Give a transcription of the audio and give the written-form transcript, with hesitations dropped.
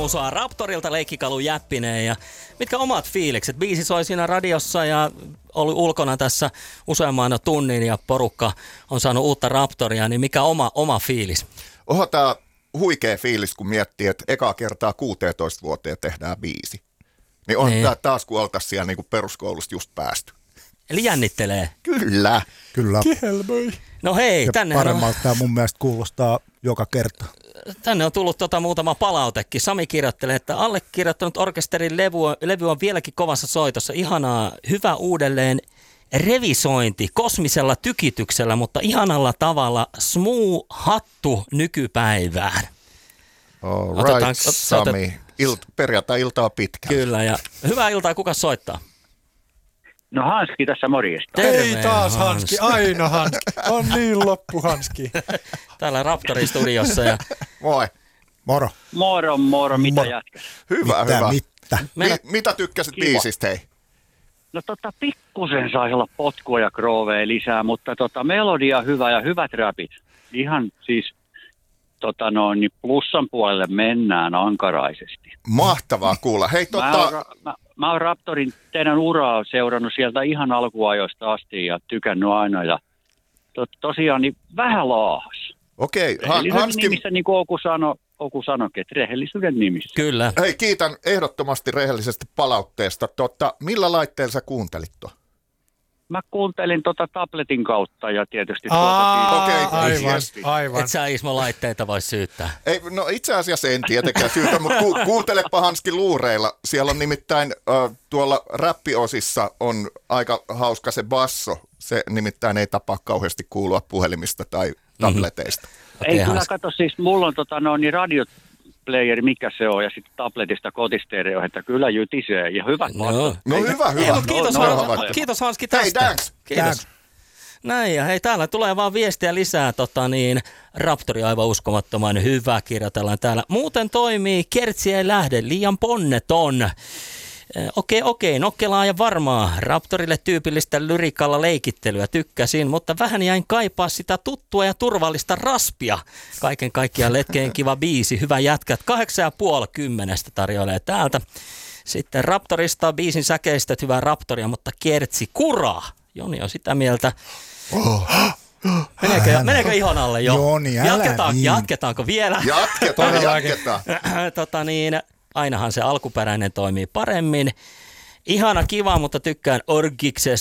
kuuluu sua Raptorilta Leikkikalu Jäppinen ja mitkä omat fiilikset? Biisi soi siinä radiossa ja oli ulkona tässä useamman tunnin ja porukka on saanut uutta Raptoria, niin mikä oma fiilis? Oho, tää huikea fiilis, kun miettii, että ekaa kertaa 16 vuoteen tehdään biisi. Niin on tää taas, kun oltaisiin siellä niinku peruskoulusta just päästy. Eli jännittelee. Kyllä. Kihelmöi. No hei, ja tänne paremmalta tämä mun mielestä kuulostaa joka kerta. Tänne on tullut muutama palautekin. Sami kirjoittelee, että allekirjoittanut orkesterin levy on vieläkin kovassa soitossa. Ihanaa, hyvä uudelleen revisointi kosmisella tykityksellä, mutta ihanalla tavalla smooth hattu nykypäivään. All right, Sami. Perjantai-iltaa pitkä. Kyllä, ja hyvää iltaa. Kuka soittaa? No Hanski tässä, morjesta. Terve, Ei taas Hanski, aina Hanski. On niin loppu Hanski. Täällä Raptori-studiossa. Ja Moi. Moro. Moro, mitä jatkas? Hyvä. Mitä tykkäsit Kiva. biisistä, hei? No pikkusen saisi olla potkua ja groovea lisää, mutta melodia hyvä ja hyvät räpit. Ihan siis niin plussan puolelle mennään ankaraisesti. Mahtavaa kuulla. Hei, Mä oon Raptorin teidän uraa seurannut sieltä ihan alkuajoista asti ja tykännyt aina. Ja tosiaan niin vähän laahas. Okei, Hanski... nimissä, niin kuin Oku sanoikin, että rehellisyyden nimissä. kyllä. Hei, kiitän ehdottomasti rehellisestä palautteesta. millä laitteella sä kuuntelit tuo? Mä kuuntelin tabletin kautta ja tietysti Aivan. Et sä Ismo laitteita voi syyttää. Ei, no itse asiassa en tietenkään syytä, mutta kuuntelepa Hanski luureilla. Siellä on nimittäin tuolla räppiosissa on aika hauska se basso. Se nimittäin ei tapaa kauheasti kuulua puhelimista tai tableteista. Ei kyllä kato, siis mulla on niin radioplayeri, mikä se on, ja sitten tabletista kotistereo, että kyllä jytisee ja hyvät bassot. No hyvä. Kiitos Hanski tästä. Hei, thanks. Kiitos. Näin, ja hei, täällä tulee vaan viestiä lisää, Raptori aivan uskomattoman hyvä, kirjoitellaan täällä. Muuten toimii, kertsi ei lähde, liian ponneton. Okei, nokkelaa ja varmaa. Raptorille tyypillistä lyrikalla leikittelyä tykkäsin, mutta vähän jäin kaipaa sitä tuttua ja turvallista raspia. Kaiken kaikkiaan letkeen kiva biisi, hyvä jätkät. 8,5 tarjoilee täältä. Sitten Raptorista biisin säkeistöt, hyvää Raptoria, mutta kertsi kuraa. Joni on sitä mieltä. Meneekö ihon alle jo? Joni, Jatketaanko vielä? Jatketaan. Ainahan se alkuperäinen toimii paremmin. Ihana kiva, mutta tykkään Orgiksesta.